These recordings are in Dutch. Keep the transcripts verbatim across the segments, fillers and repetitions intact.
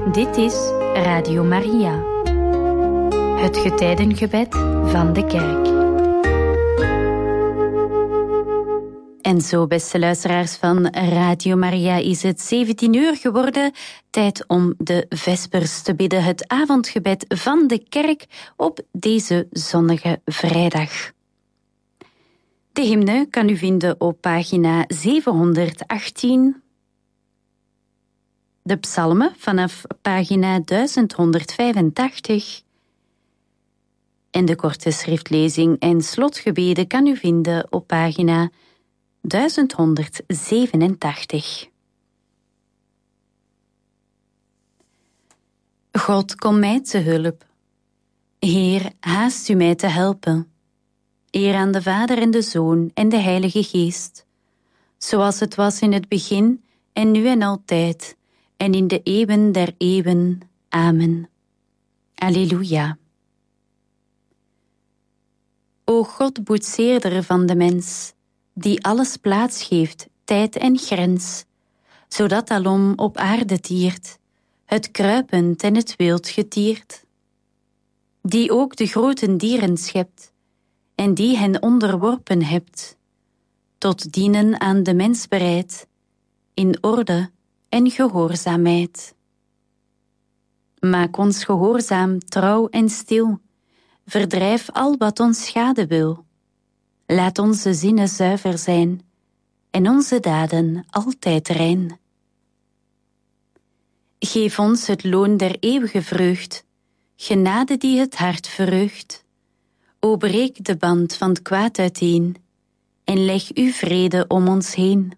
Dit is Radio Maria, het getijdengebed van de kerk. En zo, beste luisteraars van Radio Maria, is het zeventien uur geworden. Tijd om de vespers te bidden, het avondgebed van de kerk op deze zonnige vrijdag. De hymne kan u vinden op pagina zevenhonderdachttien. De psalmen vanaf pagina duizend honderdvijfentachtig. En de korte schriftlezing en slotgebeden kan u vinden op pagina duizend honderdzevenentachtig. God, kom mij te hulp. Heer, haast u mij te helpen. Eer aan de Vader en de Zoon en de Heilige Geest, zoals het was in het begin en nu en altijd, en in de eeuwen der eeuwen. Amen. Alleluia. O God, boetseerder van de mens, die alles plaats geeft, tijd en grens, zodat alom op aarde tiert, het kruipend en het wild getiert. Die ook de grote dieren schept, en die hen onderworpen hebt, tot dienen aan de mens bereid, in orde en gehoorzaamheid. Maak ons gehoorzaam, trouw en stil, verdrijf al wat ons schade wil. Laat onze zinnen zuiver zijn, en onze daden altijd rein. Geef ons het loon der eeuwige vreugd, genade die het hart verheugt. O breek de band van het kwaad uiteen, en leg uw vrede om ons heen.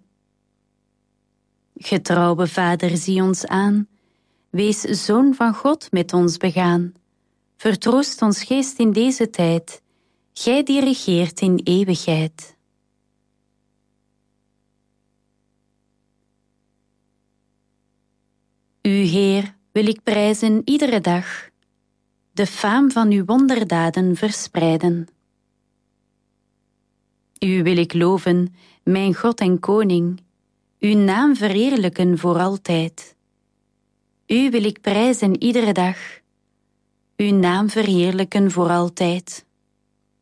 Getrouwe Vader, zie ons aan, wees Zoon van God met ons begaan. Vertroost ons geest in deze tijd, gij die regeert in eeuwigheid. U, Heer, wil ik prijzen iedere dag, de faam van uw wonderdaden verspreiden. U wil ik loven, mijn God en Koning, uw naam verheerlijken voor altijd. U wil ik prijzen iedere dag, uw naam verheerlijken voor altijd.